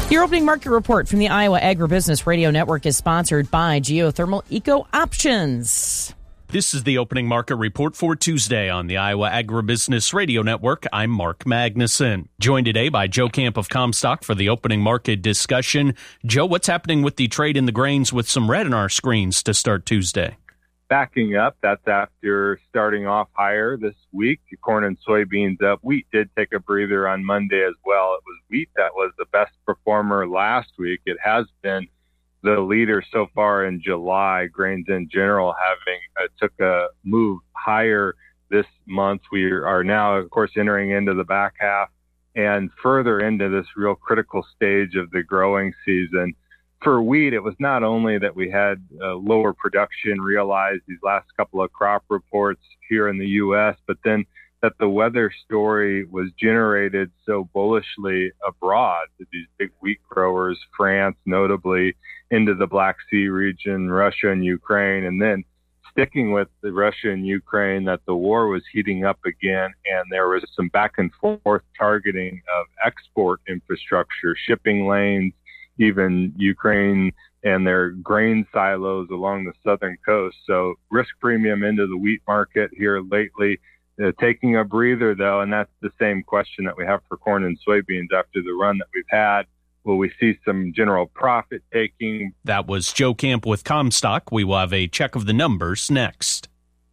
Your opening market report from the Iowa Agribusiness Radio Network is sponsored by Geothermal Eco Options. This is the opening market report for Tuesday on the Iowa Agribusiness Radio Network. I'm Mark Magnuson. Joined today by Joe Camp of Comstock for the opening market discussion. Joe, what's happening with the trade in the grains with some red in our screens to start Tuesday? Backing up, that's after starting off higher this week. Corn and soybeans up. Wheat did take a breather on Monday as well. It was wheat that was the best performer last week. It has been the leader so far in July. Grains in general took a move higher this month. We are now, of course, entering into the back half and further into this real critical stage of the growing season. For wheat, it was not only that we had lower production realized these last couple of crop reports here in the U.S., but then that the weather story was generated so bullishly abroad that these big wheat growers, France notably, into the Black Sea region, Russia and Ukraine, and then sticking with the Russia and Ukraine, that the war was heating up again, and there was some back and forth targeting of export infrastructure, shipping lanes, even Ukraine and their grain silos along the southern coast. So risk premium into the wheat market here lately, taking a breather though, and that's the same question that we have for corn and soybeans after the run that we've had. Will we see some general profit taking? That was Joe Camp with Comstock. We will have a check of the numbers next.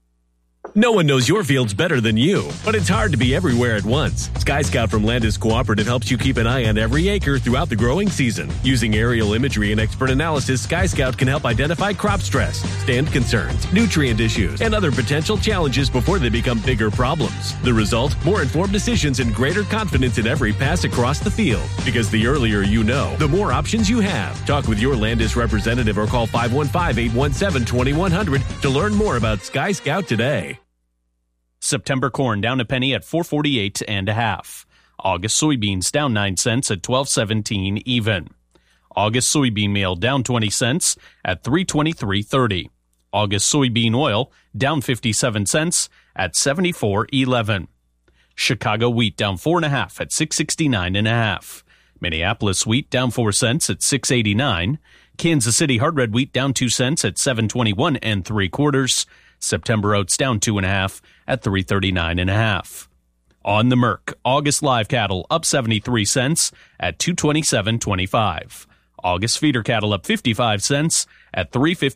No one knows your fields better than you, but it's hard to be everywhere at once. Sky Scout from Landis Cooperative helps you keep an eye on every acre throughout the growing season. Using aerial imagery and expert analysis, Sky Scout can help identify crop stress, stand concerns, nutrient issues, and other potential challenges before they become bigger problems. The result? More informed decisions and greater confidence in every pass across the field. Because the earlier you know, the more options you have. Talk with your Landis representative or call 515-817-2100 to learn more about Sky Scout today. September corn down a penny at $4.48 and a half. August soybeans down 9 cents at $12.17 even. August soybean meal down 20 cents at $3.23.30. August soybean oil down 57 cents at $74.11. Chicago wheat down 4.5 at $6.69.5. Minneapolis wheat down 4 cents at $6.89. Kansas City hard red wheat down 2 cents at $7.21 3/4. September oats down 2.5 at $3.39.5. On the Merc, August live cattle up 73 cents at $227.25. August feeder cattle up 55 cents at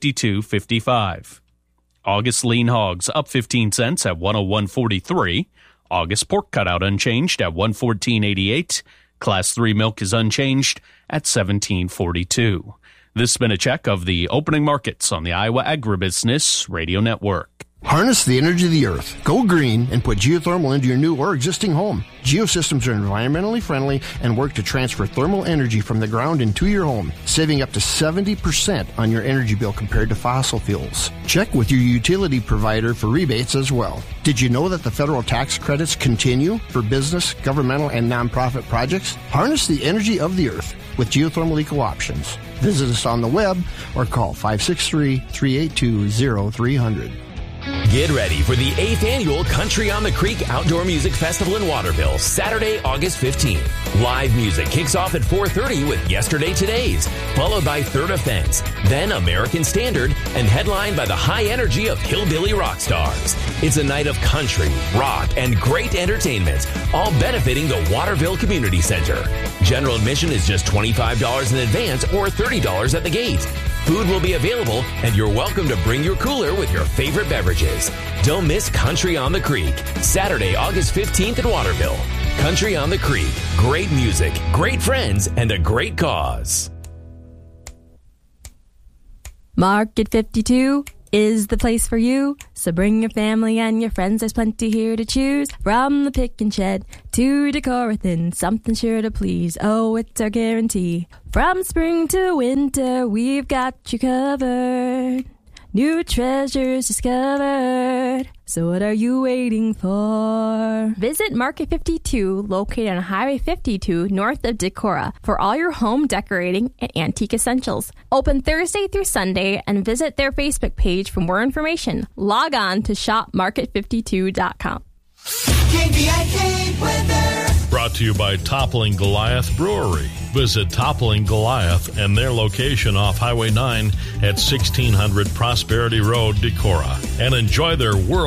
$352.55. August lean hogs up 15 cents at $101.43. August pork cutout unchanged at $114.88. Class 3 milk is unchanged at $17.42. This has been a check of the opening markets on the Iowa Agribusiness Radio Network. Harness the energy of the earth. Go green and put geothermal into your new or existing home. Geosystems are environmentally friendly and work to transfer thermal energy from the ground into your home, saving up to 70% on your energy bill compared to fossil fuels. Check with your utility provider for rebates as well. Did you know that the federal tax credits continue for business, governmental, and nonprofit projects? Harness the energy of the earth with Geothermal Eco Options. Visit us on the web or call 563-382-0300. Get ready for the 8th annual Country on the Creek Outdoor Music Festival in Waterville, Saturday, August 15th. Live music kicks off at 4:30 with Yesterday Todays, followed by Third Offense, then American Standard, and headlined by the high energy of Hillbilly Rock Stars. It's a night of country, rock, and great entertainment, all benefiting the Waterville Community Center. General admission is just $25 in advance or $30 at the gate. Food will be available, and you're welcome to bring your cooler with your favorite beverages. Don't miss Country on the Creek, Saturday, August 15th in Waterville. Country on the Creek, great music, great friends, and a great cause. Market 52 is the place for you. So bring your family and your friends, there's plenty here to choose. From the pick and shed to Decorathon, something sure to please. Oh, it's our guarantee. From spring to winter, we've got you covered. New treasures discovered. So what are you waiting for? Visit Market 52, located on Highway 52, north of Decorah, for all your home decorating and antique essentials. Open Thursday through Sunday, and visit their Facebook page for more information. Log on to shopmarket52.com. KVIK weather. Brought to you by Toppling Goliath Brewery. Visit Toppling Goliath and their location off Highway 9 at 1600 Prosperity Road, Decorah, and enjoy their world